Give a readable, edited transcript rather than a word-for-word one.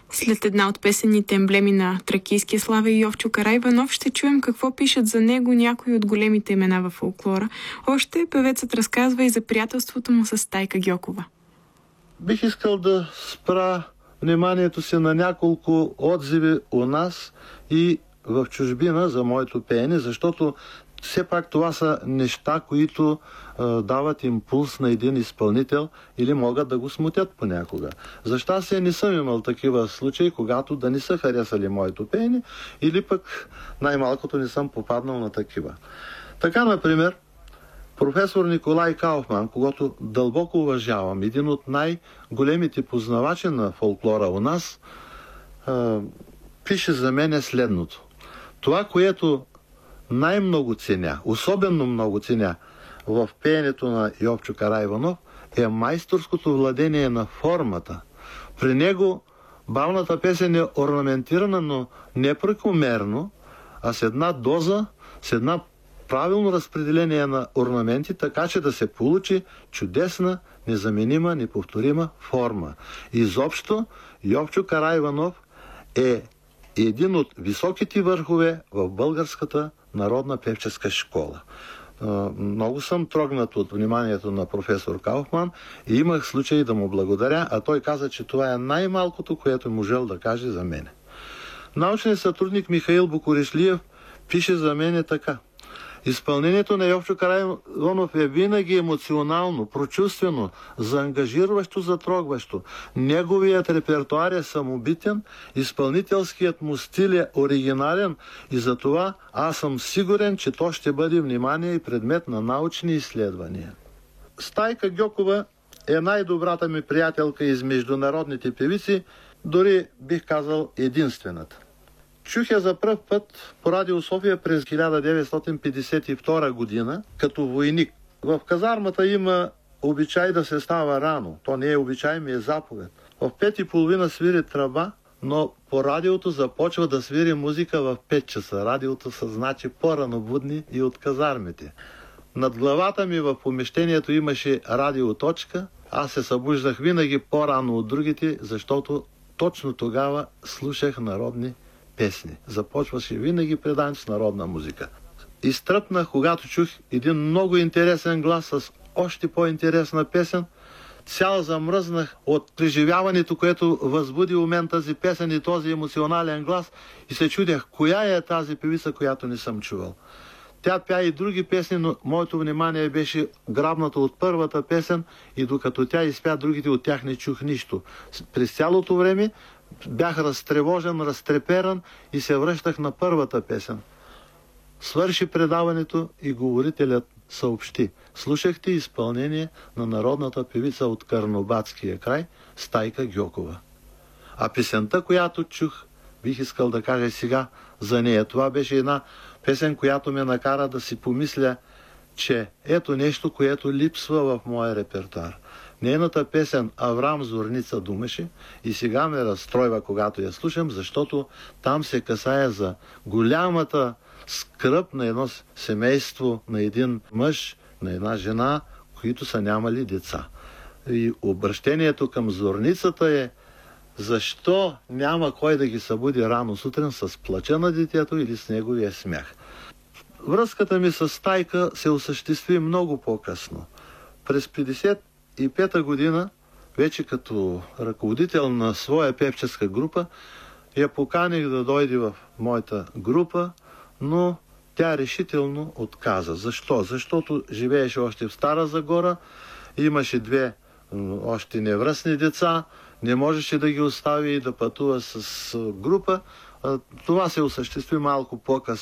След една от песенните емблеми на тракийския славя Йовчо Караиванов ще чуем какво пишат за него някои от големите имена във фолклора. Още певецът разказва и за приятелството му с Стайка Гьокова. Бих искал да спра вниманието си на няколко отзиви у нас и в чужбина за моето пеене, защото все пак това са неща, които дават импулс на един изпълнител или могат да го смутят понякога. За щастие не съм имал такива случаи, когато да не са харесали моето пеене или пък най-малкото не съм попаднал на такива. Така, например, професор Николай Кауфман, когото дълбоко уважавам, един от най-големите познавачи на фолклора у нас, пише за мен следното. Това, което най-много ценя, особено много ценя в пеенето на Йовчо Караиванов, е майсторското владение на формата. При него бавната песен е орнаментирана, но не прекомерно, а с една доза, с една правилно разпределение на орнаменти, така че да се получи чудесна, незаменима, неповторима форма. Изобщо Йовчо Караиванов е един от високите върхове в българската народна певческа школа. Много съм трогнат от вниманието на професор Кауфман и имах случай да му благодаря, а той каза, че това е най-малкото, което можел да каже за мене. Научният сътрудник Михаил Букуришлиев пише за мене така. Изпълнението на Йовчо Караиванов е винаги емоционално, прочувствено, заангажиращо, затрогващо. Неговият репертуар е самобитен, изпълнителският му стил е оригинален и затова аз съм сигурен, че то ще бъде внимание и предмет на научни изследвания. Стайка Гьокова е най-добрата ми приятелка из международните певици, дори бих казал единствената. Чух я за пръв път по Радио София през 1952 година като войник. В казармата има обичай да се става рано. То не е обичай, ми е заповед. В 5:30 свири тръба, но по радиото започва да свири музика в 5 часа. Радиото са значи по-рано будни и от казармите. Над главата ми в помещението имаше радиоточка. Аз се събуждах винаги по-рано от другите, защото точно тогава слушах народни песни. Започваше винаги предаването с народна музика. Изтръпнах, когато чух един много интересен глас с още по-интересна песен. Цял замръзнах от преживяването, което възбуди у мен тази песен и този емоционален глас и се чудях, коя е тази певица, която не съм чувал. Тя пя и други песни, но моето внимание беше грабнато от първата песен и докато тя изпя другите, от тях не чух нищо. През цялото време бях разтревожен, разтреперан и се връщах на първата песен. Свърши предаването и говорителят съобщи. Слушахте изпълнение на народната певица от Карнобатския край Стайка Гьокова. А песента, която чух, бих искал да кажа сега за нея. Това беше една песен, която ме накара да си помисля, че ето нещо, което липсва в моя репертуар. Нейната песен Аврам Зорница думаше и сега ме разстройва, когато я слушам, защото там се касае за голямата скръб на едно семейство, на един мъж, на една жена, които са нямали деца. И обращението към зорницата е: защо няма кой да ги събуди рано сутрин с плача на детето или с неговия смях? Връзката ми с Стайка се осъществи много по-късно. През 1955 година, вече като ръководител на своя певческа група, я поканих да дойде в моята група, но тя решително отказа. Защо? Защото живееше още в Стара Загора, имаше 2 още невръстни деца, не можеше да ги остави и да пътува с група. Това се осъществи малко по-късно.